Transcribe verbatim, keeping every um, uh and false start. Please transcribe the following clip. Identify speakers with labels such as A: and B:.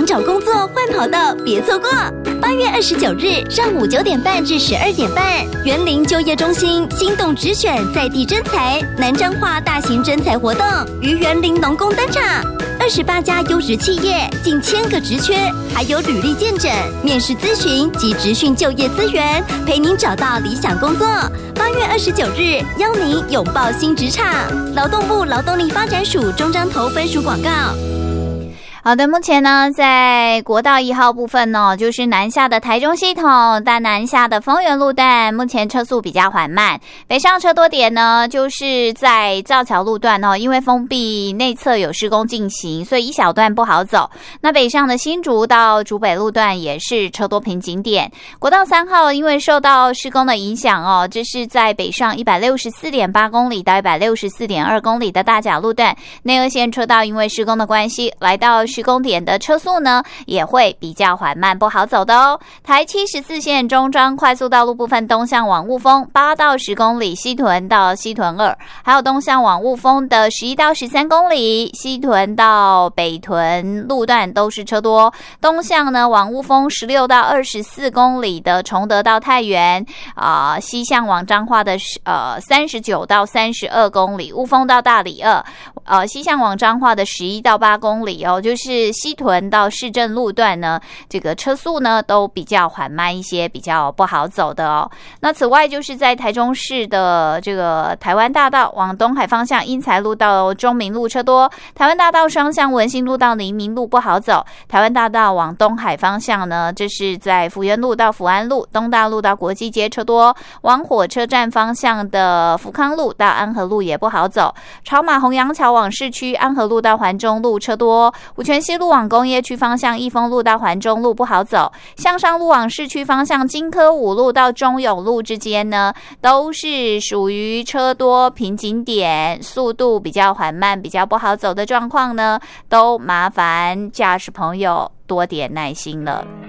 A: 找工作换跑道别错过。八月二十九日上午九点半至十二点半，员林就业中心心动直选在地征才南彰化大型征才活动于员林农工登场。二十八家优质企业，近千个职缺，还有履历见诊、面试咨询及职训就业资源，陪您找到理想工作。八月二十九日，邀您拥抱新职场。劳动部劳动力发展署中彰投分署广告。
B: 好的，目前呢，在国道一号部分呢，就是南下的台中系统到南下的丰原路段，目前车速比较缓慢。北上车多点呢，就是在造桥路段哦，因为封闭内侧有施工进行，所以一小段不好走。那北上的新竹到竹北路段也是车多瓶颈点。国道三号因为受到施工的影响哦，这是在北上 一百六十四点八公里到 一百六十四点二公里的大甲路段，内二线车道因为施工的关系，来到施工点的车速呢也会比较缓慢，不好走的哦。台七十四线中彰快速道路部分东向往雾峰八到十公里，西屯到西屯二，还有东向往雾峰的十一到十三公里，西屯到北屯路段都是车多。东向呢往雾峰十六到二十四公里的崇德到太原啊、呃，西向往彰化的呃三十九到三十二公里，雾峰到大里二，呃西向往彰化的十一到八公里哦，就是是西屯到市政路段呢，这个车速呢都比较缓慢一些，比较不好走的哦。那此外就是在台中市的这个台湾大道往东海方向，英才路到中明路车多；台湾大道双向文心路到黎明路不好走；台湾大道往东海方向呢，这是在福源路到福安路、东大路到国际街车多；往火车站方向的福康路到安和路也不好走；朝马虹洋桥往市区，安和路到环中路车多；全西路往工业区方向，益丰路到环中路不好走；向上路往市区方向，金科五路到中永路之间呢，都是属于车多瓶颈点，速度比较缓慢，比较不好走的状况呢，都麻烦驾驶朋友多点耐心了。